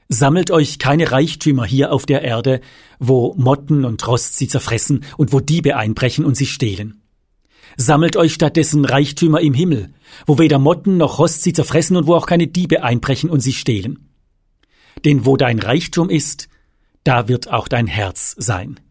Sammelt euch keine Reichtümer hier auf der Erde, wo Motten und Rost sie zerfressen und wo Diebe einbrechen und sie stehlen. Sammelt euch stattdessen Reichtümer im Himmel, wo weder Motten noch Rost sie zerfressen und wo auch keine Diebe einbrechen und sie stehlen. Denn wo dein Reichtum ist, da wird auch dein Herz sein.